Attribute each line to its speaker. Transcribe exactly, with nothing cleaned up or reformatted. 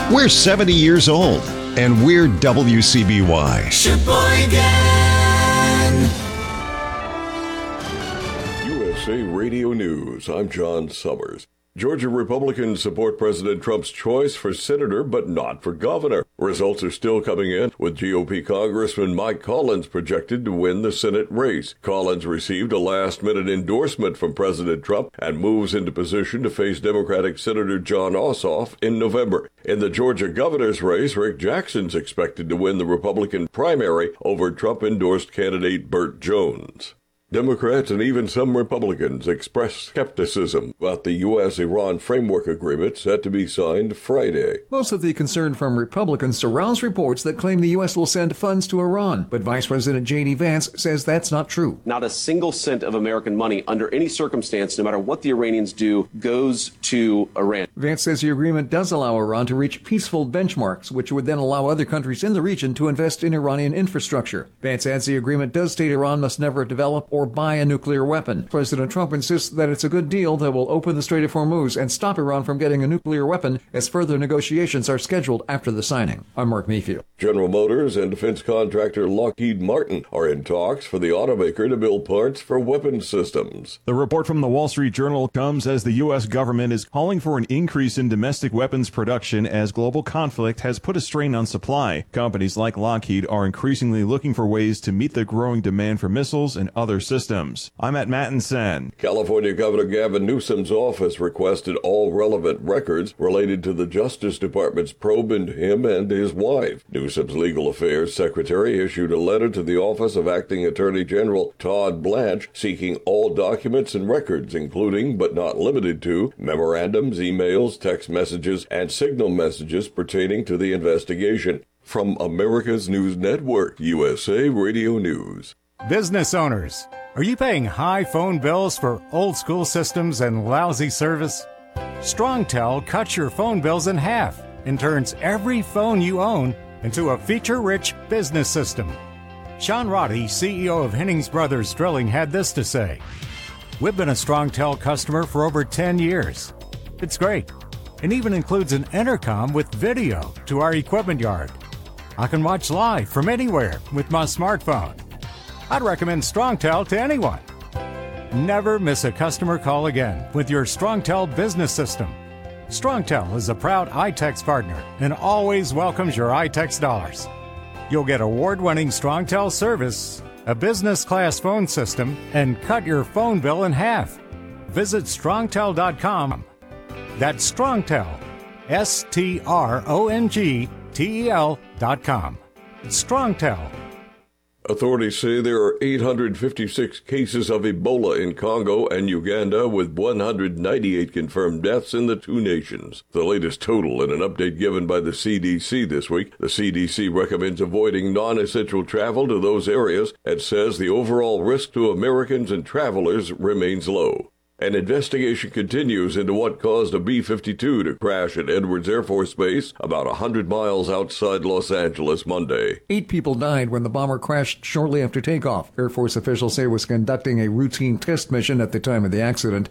Speaker 1: We're seventy years old, and we're W C B Y.
Speaker 2: Sheboygan.
Speaker 3: U S A Radio News, I'm John Summers. Georgia Republicans support President Trump's choice for senator, but not for governor. Results are still coming in, with G O P Congressman Mike Collins projected to win the Senate race. Collins received a last-minute endorsement from President Trump and moves into position to face Democratic Senator Jon Ossoff in November. In the Georgia governor's race, Rick Jackson's expected to win the Republican primary over Trump-endorsed candidate Burt Jones. Democrats and even some Republicans expressed skepticism about the U S Iran framework agreement set to be signed Friday.
Speaker 4: Most of the concern from Republicans surrounds reports that claim the U S will send funds to Iran, but Vice President J D. Vance says that's not true.
Speaker 5: Not a single cent of American money under any circumstance, no matter what the Iranians do, goes to Iran.
Speaker 4: Vance says the agreement does allow Iran to reach peaceful benchmarks, which would then allow other countries in the region to invest in Iranian infrastructure. Vance adds the agreement does state Iran must never develop or buy a nuclear weapon. President Trump insists that it's a good deal that will open the Strait of Hormuz and stop Iran from getting a nuclear weapon, as further negotiations are scheduled after the signing. I'm Mark Mayfield.
Speaker 3: General Motors and defense contractor Lockheed Martin are in talks for the automaker to build parts for weapon systems.
Speaker 6: The report from the Wall Street Journal comes as the U S government is calling for an increase in domestic weapons production as global conflict has put a strain on supply. Companies like Lockheed are increasingly looking for ways to meet the growing demand for missiles and other systems. I'm at Mattinson.
Speaker 3: California Governor Gavin Newsom's office requested all relevant records related to the Justice Department's probe into him and his wife. Newsom's legal affairs secretary issued a letter to the office of Acting Attorney General Todd Blanche seeking all documents and records, including but not limited to memorandums, emails, text messages, and signal messages pertaining to the investigation. From America's News Network, U S A Radio News.
Speaker 7: Business owners, are you paying high phone bills for old school systems and lousy service? StrongTel cuts your phone bills in half and turns every phone you own into a feature-rich business system. Sean Roddy, C E O of Hennings Brothers Drilling, had this to say: "We've been a StrongTel customer for over ten years. It's great. It even includes an intercom with video to our equipment yard. I can watch live from anywhere with my smartphone. I'd recommend StrongTel to anyone. Never miss a customer call again with your StrongTel business system. StrongTel is a proud iTex partner and always welcomes your iTex dollars. You'll get award-winning StrongTel service, a business-class phone system, and cut your phone bill in half. Visit strongtel dot com. That's StrongTel, S T R O N G T E L dot com. StrongTel.
Speaker 3: Authorities say there are eight hundred fifty-six cases of Ebola in Congo and Uganda, with one hundred ninety-eight confirmed deaths in the two nations. The latest total in an update given by the C D C this week. The C D C recommends avoiding non-essential travel to those areas and says the overall risk to Americans and travelers remains low. An investigation continues into what caused a B fifty-two to crash at Edwards Air Force Base about one hundred miles outside Los Angeles Monday.
Speaker 4: Eight people died when the bomber crashed shortly after takeoff. Air Force officials say it was conducting a routine test mission at the time of the accident.